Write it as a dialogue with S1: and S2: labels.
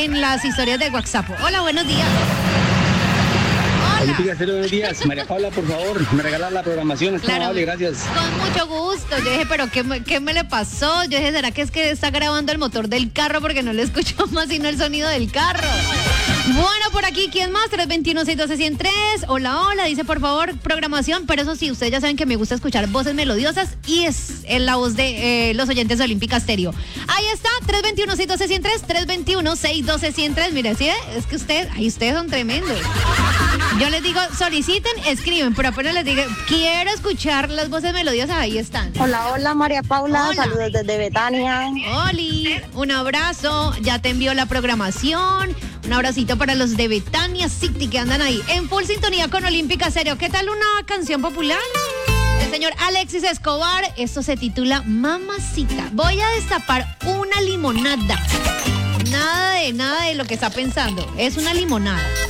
S1: en las historias de WhatsApp. Hola, buenos días.
S2: Olímpica Estéreo, buenos días. María Paula, por favor, me regalas la programación. Está
S1: Claro.
S2: amable, gracias.
S1: Con mucho gusto. Yo dije, pero ¿qué me le pasó? Yo dije, ¿será que es que está grabando el motor del carro porque no le escucho más sino el sonido del carro? Bueno, por aquí, ¿quién más? 321-612-103. Hola, hola. Dice, por favor, programación. Pero eso sí, ustedes ya saben que me gusta escuchar voces melodiosas y es la voz de los oyentes de Olímpica Estéreo. Ahí está, 321-612-103, 321-612-103. Mire, ¿sí? Es que ustedes son tremendos. Yo les digo, soliciten, escriben, pero apenas les digo, quiero escuchar las voces melodiosas, ahí están.
S3: Hola, hola María Paula,
S1: Hola.
S3: saludos desde Betania.
S1: Oli, un abrazo, ya te envió la programación, un abracito para los de Betania City que andan ahí en full sintonía con Olímpica Estéreo. ¿Qué tal una canción popular? El señor Alexis Escobar, esto se titula Mamacita. Voy a destapar una limonada. Nada de lo que está pensando, es una limonada.